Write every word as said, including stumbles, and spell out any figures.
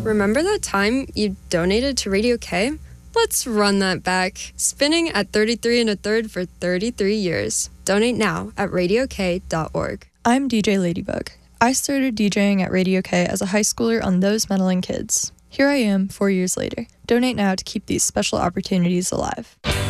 remember that time you donated to Radio K? Let's run that back. Spinning at thirty-three and a third for thirty-three years. Donate now at radio k dot org. I'm D J Ladybug. I started DJing at Radio K as a high schooler on Those Meddling Kids. Here I am, four years later. Donate now to keep these special opportunities alive.